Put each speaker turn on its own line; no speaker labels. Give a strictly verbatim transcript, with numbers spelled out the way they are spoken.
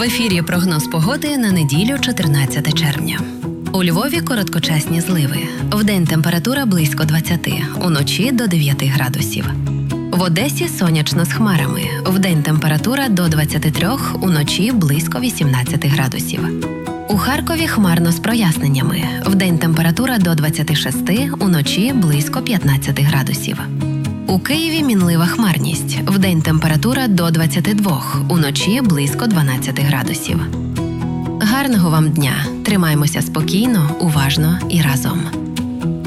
ефірі прогноз погоди на неділю, чотирнадцяте червня. У Львові короткочасні зливи. Вдень температура близько двадцяти, уночі до дев'яти градусів. В Одесі сонячно з хмарами. Вдень температура до двадцяти трьох, уночі близько вісімнадцяти градусів. У Харкові хмарно з проясненнями. Вдень температура до двадцяти шести, уночі близько п'ятнадцяти градусів. У Києві мінлива хмарність. Вдень температура до двадцяти двох, уночі близько дванадцяти градусів. Гарного вам дня! Тримаймося спокійно, уважно і разом.